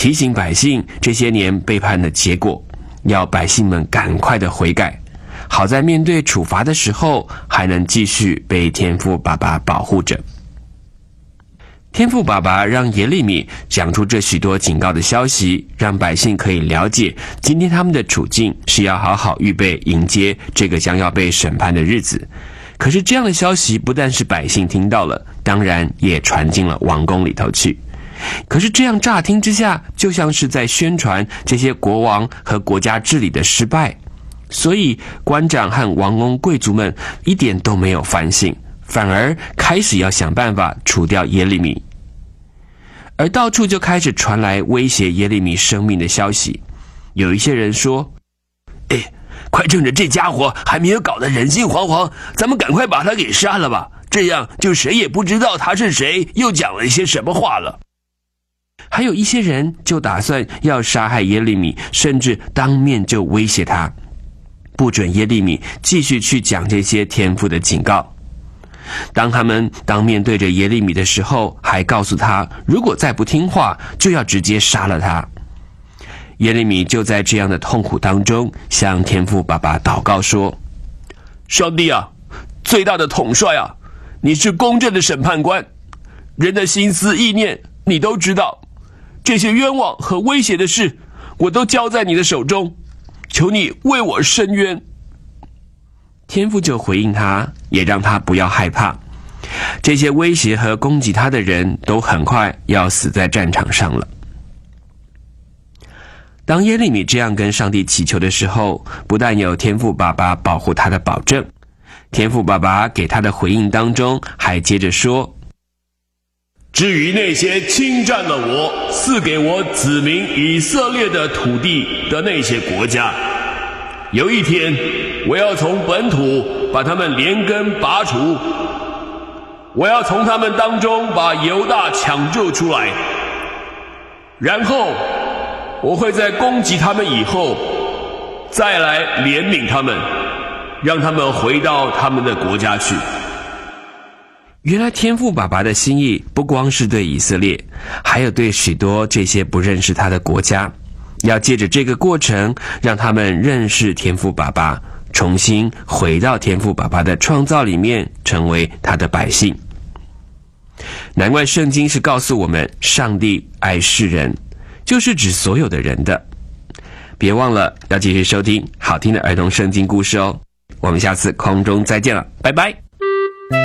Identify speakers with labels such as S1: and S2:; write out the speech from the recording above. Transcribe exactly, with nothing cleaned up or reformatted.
S1: 提醒百姓这些年背叛的结果，要百姓们赶快的悔改，好在面对处罚的时候还能继续被天父爸爸保护着。天父爸爸让耶利米讲出这许多警告的消息，让百姓可以了解今天他们的处境是要好好预备迎接这个将要被审判的日子。可是这样的消息不但是百姓听到了，当然也传进了王宫里头去。可是这样乍听之下，就像是在宣传这些国王和国家治理的失败，所以官长和王公贵族们一点都没有反省，反而开始要想办法除掉耶利米。而到处就开始传来威胁耶利米生命的消息。有一些人说，哎，快趁着这家伙还没有搞得人心惶惶，咱们赶快把他给杀了吧，这样就谁也不知道他是谁，又讲了一些什么话了。还有一些人就打算要杀害耶利米，甚至当面就威胁他，不准耶利米继续去讲这些天父的警告。当他们当面对着耶利米的时候，还告诉他，如果再不听话，就要直接杀了他。耶利米就在这样的痛苦当中，向天父爸爸祷告说，上帝啊，最大的统帅啊，你是公正的审判官，人的心思意念你都知道，这些冤枉和威胁的事，我都交在你的手中，求你为我伸冤。天父就回应他，也让他不要害怕，这些威胁和攻击他的人都很快要死在战场上了。当耶利米这样跟上帝祈求的时候，不但有天父爸爸保护他的保证，天父爸爸给他的回应当中还接着说，
S2: 至于那些侵占了我赐给我子民以色列的土地的那些国家，有一天我要从本土把他们连根拔除，我要从他们当中把犹大抢救出来，然后我会在攻击他们以后再来怜悯他们，让他们回到他们的国家去。
S1: 原来天父爸爸的心意不光是对以色列，还有对许多这些不认识他的国家，要借着这个过程让他们认识天父爸爸，重新回到天父爸爸的创造里面，成为他的百姓。难怪圣经是告诉我们，上帝爱世人，就是指所有的人的。别忘了要继续收听好听的儿童圣经故事哦。我们下次空中再见了，拜拜。